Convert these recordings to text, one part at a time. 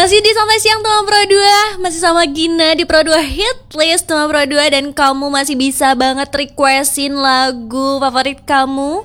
Masih di Santai Siang teman Pro 2. Masih sama Gina di Pro 2 Hitlist teman Pro 2. Dan kamu masih bisa banget requestin lagu favorit kamu.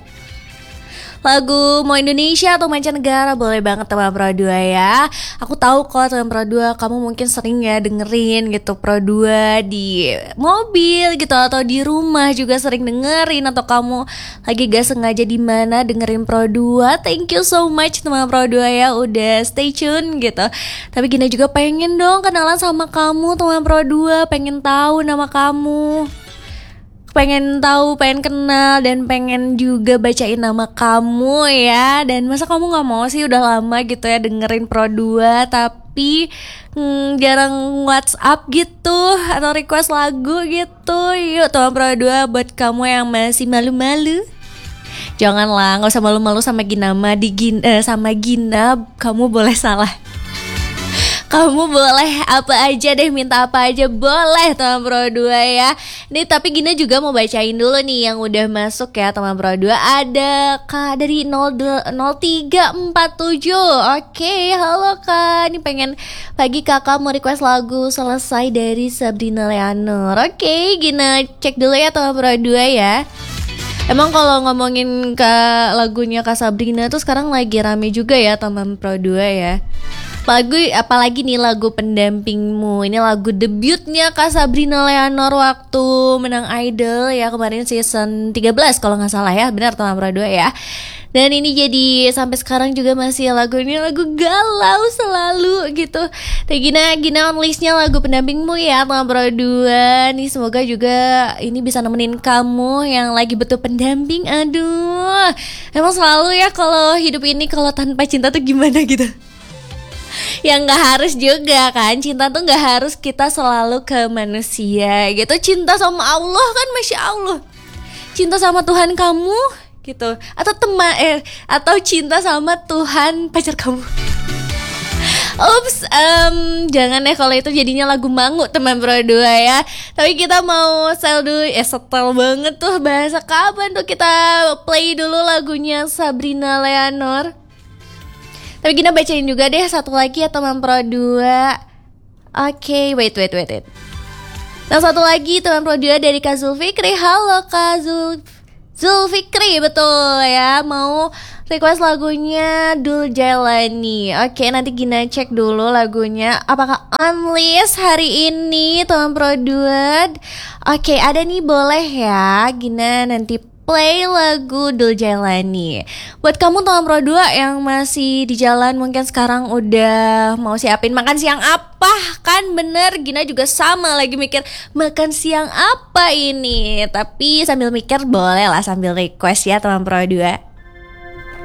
Lagu mau Indonesia atau mancanegara boleh banget teman Pro 2 ya. Aku tahu kok teman Pro 2 kamu mungkin sering ya dengerin gitu Pro 2 di mobil gitu, atau di rumah juga sering dengerin, atau kamu lagi gak sengaja di mana dengerin Pro 2. Thank you so much teman Pro 2 ya udah stay tune gitu. Tapi Gina juga pengen dong kenalan sama kamu teman Pro 2, pengen tahu nama kamu. Pengen tahu, pengen kenal, dan pengen juga bacain nama kamu ya. Dan masa kamu gak mau sih, udah lama gitu ya dengerin Pro 2 tapi jarang WhatsApp gitu atau request lagu gitu. Yuk teman Pro 2, buat kamu yang masih malu-malu, janganlah, gak usah malu-malu sama Gina. Sama Gina kamu boleh salah. Kamu boleh apa aja deh, minta apa aja boleh teman Pro 2 ya. Nih tapi Gina juga mau bacain dulu nih yang udah masuk ya teman Pro 2. Ada Kak dari 0347. Oke, halo Kak. Ini pengen pagi kakak mau request lagu Selesai dari Sabrina Leonor. Oke, Gina cek dulu ya teman Pro 2 ya. Emang kalau ngomongin ke lagunya Kak Sabrina tuh sekarang lagi rame juga ya teman Pro 2 ya. Apalagi nih lagu Pendampingmu. Ini lagu debutnya Kak Sabrina Leonor waktu menang Idol ya kemarin season 13 kalau gak salah ya. Benar teman Pro 2 ya. Dan ini jadi sampai sekarang juga masih lagu galau selalu gitu. Tapi Gina on listnya lagu Pendampingmu ya teman Pro 2. Nih semoga juga ini bisa nemenin kamu yang lagi butuh pendamping. Aduh, emang selalu ya kalau hidup ini kalau tanpa cinta tuh gimana gitu. Yang gak harus juga kan, cinta tuh gak harus kita selalu ke manusia gitu. Cinta sama Allah kan Masya Allah, cinta sama Tuhan kamu gitu. Atau cinta sama Tuhan pacar kamu. Ups, jangan deh kalau itu jadinya lagu mangu teman Pro 2 ya. Tapi kita mau setel banget tuh. Bahasa kapan tuh kita play dulu lagunya Sabrina Leonor. Tapi Gina bacain juga deh satu lagi ya teman Pro 2. Oke, wait. Nah satu lagi teman Pro 2 dari Kak Zulfikri. Halo Kak Zulfikri, betul ya, mau request lagunya Dul Jalani. Oke, nanti Gina cek dulu lagunya apakah on list hari ini teman Pro 2. Oke, ada nih, boleh ya Gina nanti play lagu Dul Jalani. Buat kamu teman Pro 2 yang masih di jalan, mungkin sekarang udah mau siapin makan siang apa. Kan bener, Gina juga sama lagi mikir makan siang apa ini. Tapi sambil mikir boleh lah sambil request ya teman Pro 2.